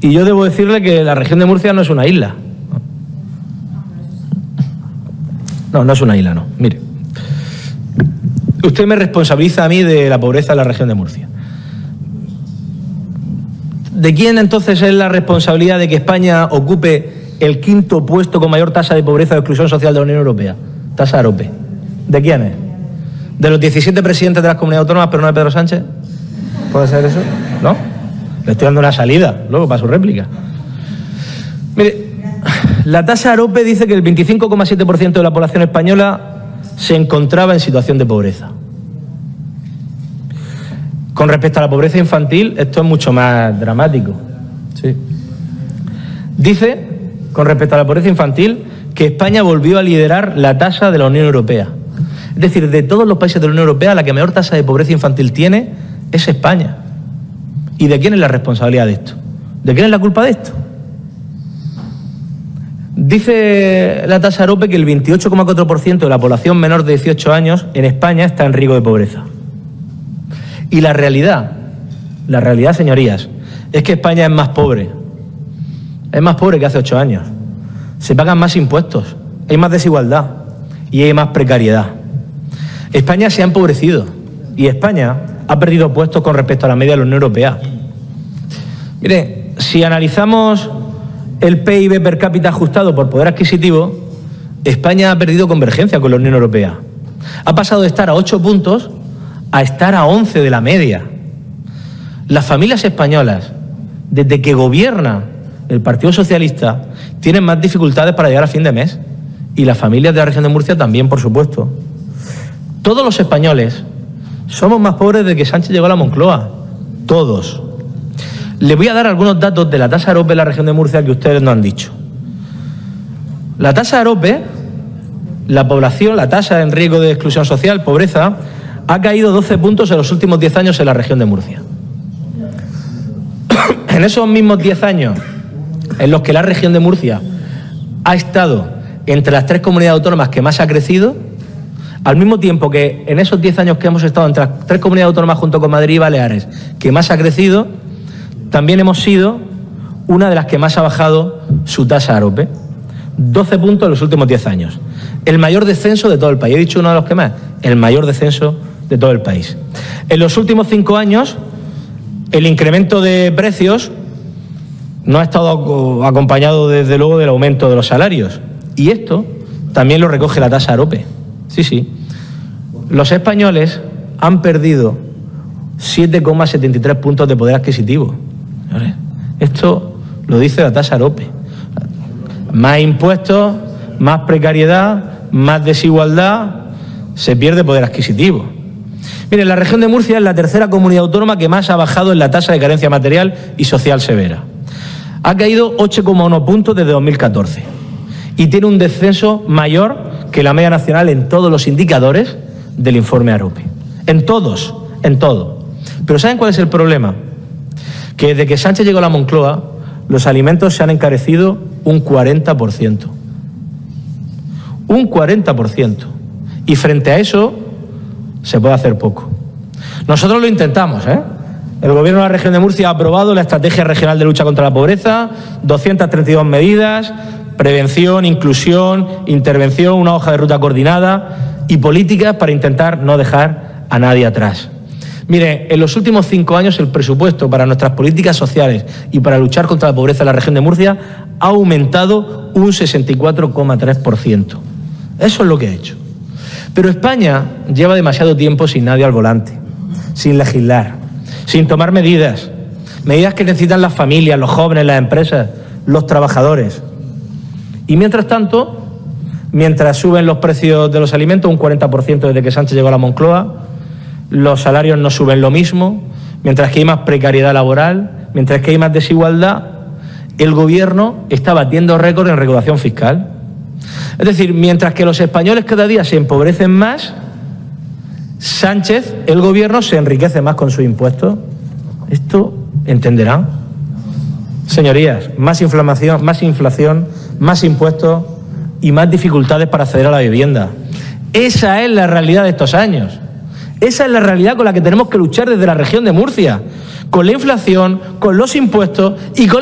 Y yo debo decirle que la región de Murcia no es una isla. No, no es una isla, no. Mire, usted me responsabiliza a mí de la pobreza en la región de Murcia. ¿De quién entonces es la responsabilidad de que España ocupe el 5º puesto con mayor tasa de pobreza o exclusión social de la Unión Europea? Tasa AROPE. ¿De quién es? ¿De los 17 presidentes de las comunidades autónomas, pero no de Pedro Sánchez? ¿Puede ser eso? ¿No? Le estoy dando una salida luego para su réplica. Mire, la tasa AROPE dice que el 25,7% de la población española se encontraba en situación de pobreza. Con respecto a la pobreza infantil, esto es mucho más dramático. Sí. Dice, con respecto a la pobreza infantil, que España volvió a liderar la tasa de la Unión Europea. Es decir, de todos los países de la Unión Europea, la que mayor tasa de pobreza infantil tiene es España. ¿Y de quién es la responsabilidad de esto? ¿De quién es la culpa de esto? Dice la tasa AROPE que el 28,4% de la población menor de 18 años en España está en riesgo de pobreza. Y la realidad, señorías, es que España es más pobre. Es más pobre que hace 8 años. Se pagan más impuestos, hay más desigualdad y hay más precariedad. España se ha empobrecido y España ha perdido puestos con respecto a la media de la Unión Europea. Mire, si analizamos el PIB per cápita ajustado por poder adquisitivo, España ha perdido convergencia con la Unión Europea. Ha pasado de estar a 8 puntos a estar a 11 de la media. Las familias españolas, desde que gobierna el Partido Socialista, tienen más dificultades para llegar a fin de mes. Y las familias de la región de Murcia también, por supuesto. Todos los españoles somos más pobres desde que Sánchez llegó a la Moncloa. Todos. Les voy a dar algunos datos de la tasa AROPE en la región de Murcia que ustedes no han dicho. La tasa AROPE, la población, la tasa en riesgo de exclusión social, pobreza, ha caído 12 puntos en los últimos 10 años en la región de Murcia. En esos mismos 10 años en los que la región de Murcia ha estado entre las 3 comunidades autónomas que más ha crecido, al mismo tiempo que en esos 10 años que hemos estado entre las 3 comunidades autónomas junto con Madrid y Baleares que más ha crecido, también hemos sido una de las que más ha bajado su tasa AROPE. 12 puntos en los últimos 10 años. El mayor descenso de todo el país. He dicho uno de los que más. El mayor descenso de todo el país. En los últimos 5 años, el incremento de precios no ha estado acompañado, desde luego, del aumento de los salarios. Y esto también lo recoge la tasa AROPE. Sí, sí. Los españoles han perdido 7,73 puntos de poder adquisitivo. Esto lo dice la tasa AROPE. Más impuestos, más precariedad, más desigualdad, se pierde poder adquisitivo. Miren, la región de Murcia es la 3ª comunidad autónoma que más ha bajado en la tasa de carencia material y social severa. Ha caído 8,1 puntos desde 2014 y tiene un descenso mayor que la media nacional en todos los indicadores del informe AROPE. En todos, en todo. Pero ¿saben cuál es el problema? Que desde que Sánchez llegó a la Moncloa, los alimentos se han encarecido un 40%. Un 40%. Y frente a eso se puede hacer poco. Nosotros lo intentamos, ¿eh? El Gobierno de la región de Murcia ha aprobado la Estrategia Regional de Lucha contra la Pobreza, 232 medidas, prevención, inclusión, intervención, una hoja de ruta coordinada y políticas para intentar no dejar a nadie atrás. Mire, en los últimos 5 años el presupuesto para nuestras políticas sociales y para luchar contra la pobreza en la región de Murcia ha aumentado un 64,3%. Eso es lo que ha hecho. Pero España lleva demasiado tiempo sin nadie al volante, sin legislar, sin tomar medidas que necesitan las familias, los jóvenes, las empresas, los trabajadores. Y mientras tanto, mientras suben los precios de los alimentos un 40% desde que Sánchez llegó a la Moncloa, los salarios no suben lo mismo, mientras que hay más precariedad laboral, mientras que hay más desigualdad, el Gobierno está batiendo récord en recaudación fiscal. Es decir, mientras que los españoles cada día se empobrecen más, Sánchez, el Gobierno, se enriquece más con sus impuestos. ¿Esto entenderán? Señorías, más inflación, más impuestos y más dificultades para acceder a la vivienda. Esa es la realidad de estos años. Esa es la realidad con la que tenemos que luchar desde la región de Murcia, con la inflación, con los impuestos y con